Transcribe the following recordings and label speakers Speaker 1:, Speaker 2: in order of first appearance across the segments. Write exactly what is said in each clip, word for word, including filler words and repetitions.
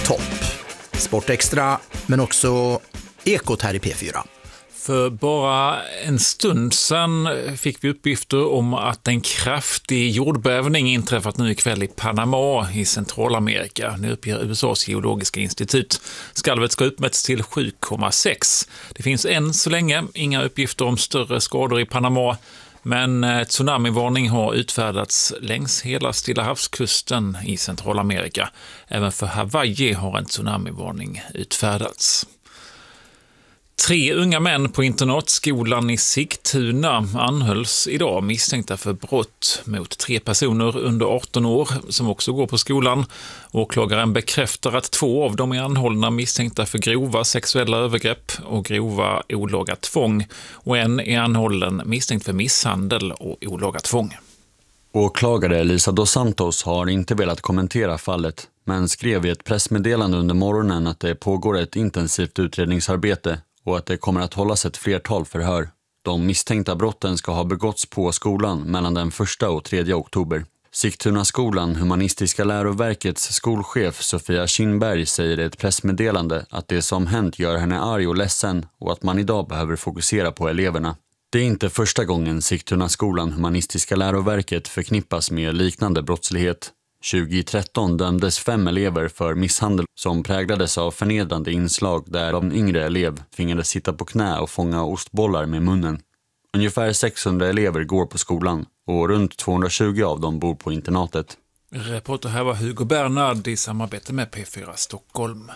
Speaker 1: topp. Sportextra, men också Ekot här i P fyra.
Speaker 2: För bara en stund sedan fick vi uppgifter om att en kraftig jordbävning inträffat nu ikväll i Panama i Centralamerika. Nu uppger U S A:s geologiska institut. Skalvet ska uppmätts till sju komma sex. Det finns än så länge inga uppgifter om större skador i Panama, men tsunamivarning har utfärdats längs hela Stilla havskusten i Centralamerika. Även för Hawaii har en tsunamivarning utfärdats. Tre unga män på internatskolan i Sigtuna anhölls idag misstänkta för brott mot tre personer under arton år som också går på skolan. Åklagaren bekräftar att två av dem är anhållna misstänkta för grova sexuella övergrepp och grova olaga tvång, och en är anhållen misstänkt för misshandel och olaga tvång.
Speaker 3: Åklagare Elisa dos Santos har inte velat kommentera fallet, men skrev i ett pressmeddelande under morgonen att det pågår ett intensivt utredningsarbete och att det kommer att hållas ett flertal förhör. De misstänkta brotten ska ha begåtts på skolan mellan den första och tredje oktober. Sigtuna skolan, Humanistiska läroverkets skolchef Sofia Kinberg, säger i ett pressmeddelande att det som hänt gör henne arg och ledsen och att man idag behöver fokusera på eleverna. Det är inte första gången Sigtuna skolan, Humanistiska läroverket förknippas med liknande brottslighet. tjugohundratretton dömdes fem elever för misshandel som präglades av förnedrande inslag där en yngre elev tvingades sitta på knä och fånga ostbollar med munnen. Ungefär sexhundra elever går på skolan och runt tvåhundratjugo av dem bor på internatet.
Speaker 2: Reporter här var Hugo Bernhard i samarbete med P fyra Stockholm.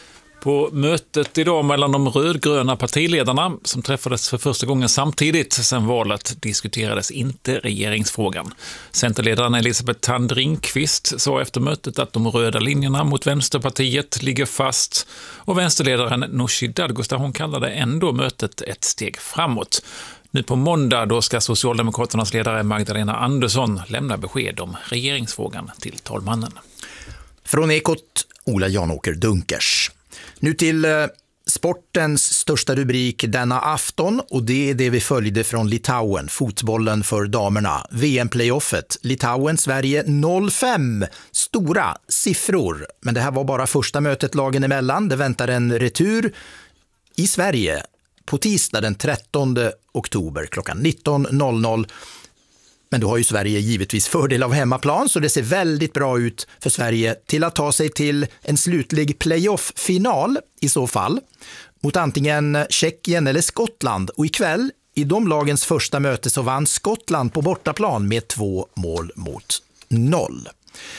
Speaker 2: På mötet idag mellan de rödgröna partiledarna som träffades för första gången samtidigt sedan valet diskuterades inte regeringsfrågan. Centerledaren Elisabeth Thand Ringqvist sa efter mötet att de röda linjerna mot Vänsterpartiet ligger fast, och vänsterledaren Nooshi Dadgostar hon kallade ändå mötet ett steg framåt. Nu på måndag då ska Socialdemokraternas ledare Magdalena Andersson lämna besked om regeringsfrågan till talmannen.
Speaker 1: Från Ekot, Ola Janåker Dunkers. Nu till eh, sportens största rubrik denna afton, och det är det vi följde från Litauen, fotbollen för damerna. V M-playoffet, Litauen-Sverige noll fem, stora siffror. Men det här var bara första mötet lagen emellan. Det väntar en retur i Sverige på tisdag den trettonde oktober klockan nitton noll noll. Men då har ju Sverige givetvis fördel av hemmaplan, så det ser väldigt bra ut för Sverige till att ta sig till en slutlig playoff-final i så fall mot antingen Tjeckien eller Skottland. Och ikväll i de lagens första möte så vann Skottland på bortaplan med två mål mot noll.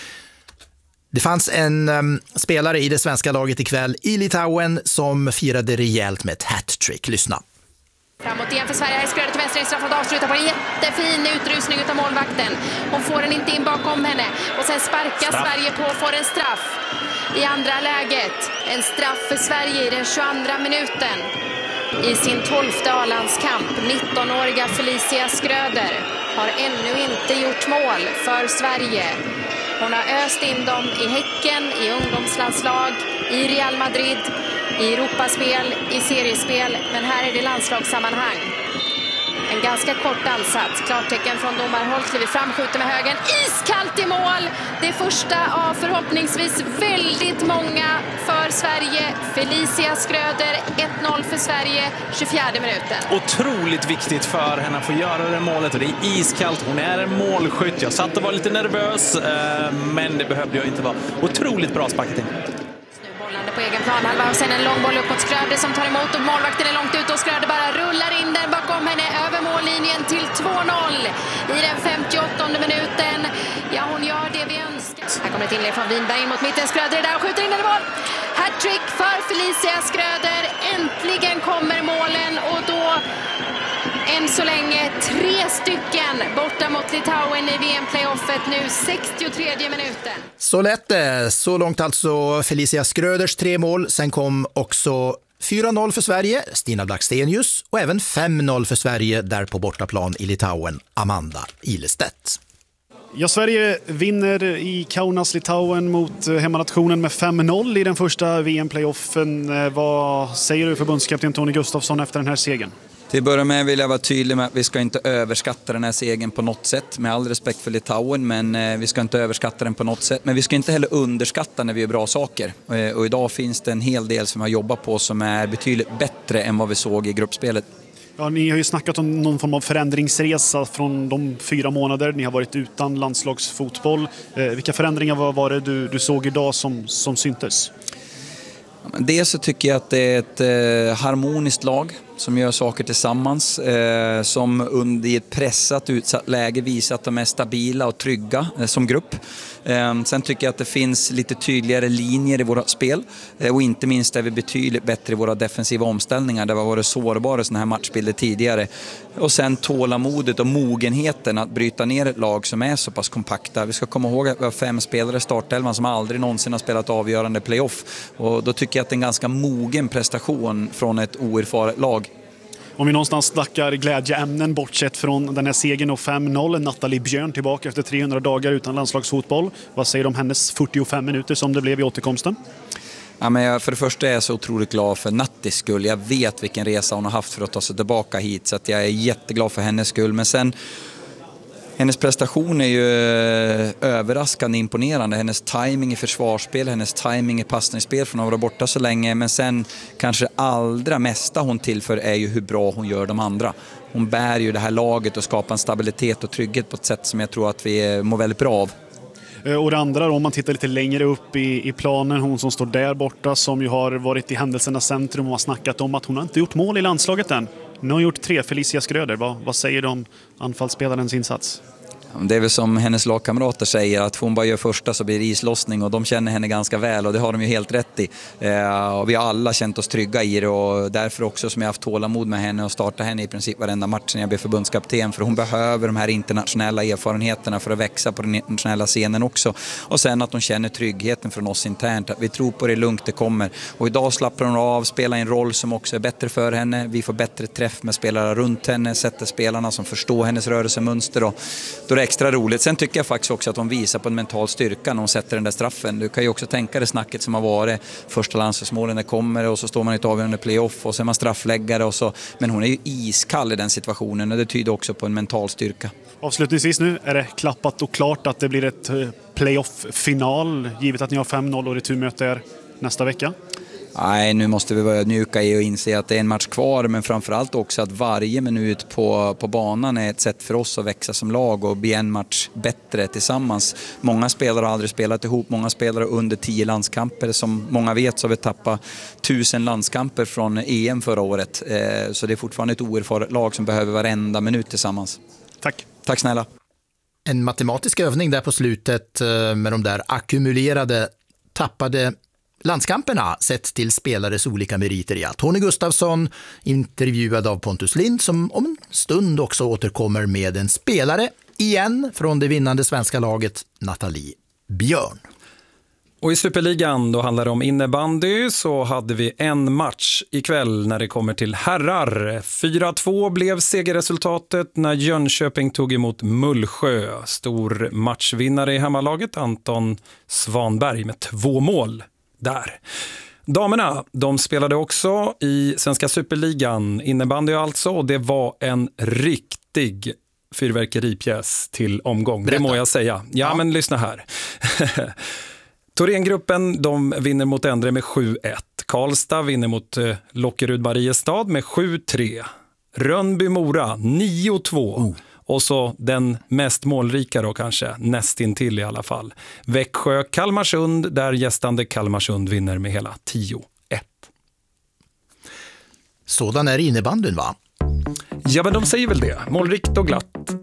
Speaker 1: Det fanns en um, spelare i det svenska laget ikväll i Litauen som firade rejält med ett hattrick. Lyssna.
Speaker 4: Framåt igen för Sverige. Här är Skröder till vänster. Straff att avsluta på en jättefin utrustning av målvakten. Hon får den inte in bakom henne. Och sen sparkar straff. Sverige på och får en straff i andra läget. En straff för Sverige i den tjugoandra minuten. I sin tolfte A-landskamp. nittonåriga Felicia Skröder har ännu inte gjort mål för Sverige. Hon har öst in dem i Häcken, i ungdomslandslag, i Real Madrid, i Europaspel, i seriespel, men här är det landslagssammanhang. En ganska kort ansats, klartecken från domarhåll, kliver fram, skjuter med högen, iskallt i mål! Det första av förhoppningsvis väldigt många för Sverige. Felicia Skröder, ett noll för Sverige, tjugofjärde minuten.
Speaker 5: Otroligt viktigt för henne att få göra det målet, och det är iskallt, hon är en målskytt. Jag satt och var lite nervös, men det behövde jag inte vara. Otroligt bra sparkat in.
Speaker 4: På egen planhalva och sen en lång boll upp mot Skröder som tar emot, och målvakten är långt ut och Skröder bara rullar in den bakom henne över mållinjen till två noll i den femtioåttonde minuten. Ja, hon gör det vi önskar. Här kommer ett inlägg från Winberg in mot mitten. Skröder är där och skjuter in den i mål. Hattrick för Felicia Skröder. Äntligen kommer målen, och då än så länge tre stycken borta mot Litauen i V M-playoffet nu, sextiotredje minuten.
Speaker 1: Så lätt det. Så långt alltså Felicia Skröders tre mål. Sen kom också fyra noll för Sverige, Stina Blackstenius, och även fem noll för Sverige där på bortaplan i Litauen, Amanda Ilestedt.
Speaker 6: Ja, Sverige vinner i Kaunas, Litauen mot hemmanationen med fem noll i den första V M-playoffen. Vad säger du förbundskapten Tony Gustafsson efter den här segern?
Speaker 7: Till att börja med vill jag vara tydlig med att vi ska inte överskatta den här segern på något sätt. Med all respekt för Litauen, men eh, vi ska inte överskatta den på något sätt. Men vi ska inte heller underskatta när vi gör bra saker. Eh, och idag finns det en hel del som vi har jobbat på som är betydligt bättre än vad vi såg i gruppspelet.
Speaker 6: Ja, ni har ju snackat om någon form av förändringsresa från de fyra månader ni har varit utan landslagsfotboll. Eh, vilka förändringar var, var det du, du såg idag som, som syntes?
Speaker 7: Dels så tycker jag att det är ett eh, harmoniskt lag som gör saker tillsammans, eh, som under ett pressat utsatt läge visar att de är stabila och trygga eh, som grupp. Eh, sen tycker jag att det finns lite tydligare linjer i våra spel eh, och inte minst är vi betydligt bättre i våra defensiva omställningar där vi har varit sårbara i sådana här matchbilder tidigare. Och sen tålamodet och mogenheten att bryta ner ett lag som är så pass kompakta. Vi ska komma ihåg att vi har fem spelare i startelvan som aldrig någonsin har spelat avgörande playoff, och då tycker jag att det är en ganska mogen prestation från ett oerfaret lag.
Speaker 6: Om vi någonstans snackar glädjeämnen bortsett från den här segern och fem noll, Nathalie Björn tillbaka efter trehundra dagar utan landslagsfotboll. Vad säger du om hennes fyrtiofem minuter som det blev i återkomsten?
Speaker 7: Ja, men jag, för det första är jag så otroligt glad för Nattis skull. Jag vet vilken resa hon har haft för att ta sig tillbaka hit, så att jag är jätteglad för hennes skull. Men sen, hennes prestation är ju överraskande imponerande. Hennes timing i försvarsspel, hennes timing i passningsspel från att vara borta så länge. Men sen kanske allra mesta hon tillför är ju hur bra hon gör de andra. Hon bär ju det här laget och skapar en stabilitet och trygghet på ett sätt som jag tror att vi mår väldigt bra av.
Speaker 6: Och det andra, om man tittar lite längre upp i, i planen, hon som står där borta som ju har varit i händelsernas centrum och har snackat om att hon har inte gjort mål i landslaget än. Nu har hon gjort tre, Felicia Skröder. Vad, vad säger du om anfallsspelarens insats?
Speaker 7: Det är väl som hennes lagkamrater säger, att hon bara gör första så blir det islossning, och de känner henne ganska väl och det har de ju helt rätt i. Eh, och vi har alla känt oss trygga i det, och därför också som jag har haft tålamod med henne och starta henne i princip varenda match när jag blir förbundskapten, för hon behöver de här internationella erfarenheterna för att växa på den internationella scenen också. Och sen att hon känner tryggheten från oss internt, att vi tror på det lugnt det kommer. Och idag slappar hon av, spelar en roll som också är bättre för henne. Vi får bättre träff med spelare runt henne, sätter spelarna som förstår hennes rörelsemönster, och då är det extra roligt. Sen tycker jag faktiskt också att hon visar på en mental styrka när hon sätter den där straffen. Du kan ju också tänka det snacket som har varit första landslagsmålen när kommer, och så står man i ett avgörande playoff och så är man straffläggare och så. Men hon är ju iskall i den situationen, och det tyder också på en mental styrka.
Speaker 6: Avslutningsvis nu, är det klappat och klart att det blir ett playoff-final givet att ni har fem noll och returmöte är nästa vecka? Nej,
Speaker 7: nu måste vi vara mjuka i och inse att det är en match kvar, men framförallt också att varje minut på, på banan är ett sätt för oss att växa som lag och bli en match bättre tillsammans. Många spelare har aldrig spelat ihop, många spelare under tio landskamper. Som många vet så har vi tappat tusen landskamper från E M förra året, så det är fortfarande ett oerfaret lag som behöver varenda minut tillsammans.
Speaker 6: Tack.
Speaker 7: Tack snälla.
Speaker 1: En matematisk övning där på slutet med de där ackumulerade tappade landskamperna sett till spelares olika meriter i. Tony Gustafsson intervjuad av Pontus Lind, som om en stund också återkommer med en spelare igen från det vinnande svenska laget, Nathalie Björn.
Speaker 8: Och i Superligan, då handlar det om innebandy, så hade vi en match ikväll när det kommer till herrar. fyra två blev segerresultatet när Jönköping tog emot Mullsjö. Stor matchvinnare i hemmalaget, Anton Svanberg, med två mål där. Damerna, de spelade också i Svenska Superligan, innebandy alltså, och det var en riktig fyrverkeripjäs till omgång. Berätta. Det må jag säga. Ja, ja. Men lyssna här. Thorengruppen, de vinner mot Endre med sju ett. Karlstad vinner mot eh, Lockerud-Mariestad med sju tre. Rönnby-Mora nio två. Oh. Och så den mest målrika då kanske, nästintill i alla fall. Växjö-Kalmarsund, där gästande Kalmarsund vinner med hela tio ett.
Speaker 1: Sådan är innebandyn, va?
Speaker 8: Ja, men de säger väl det. Målrikt och glatt.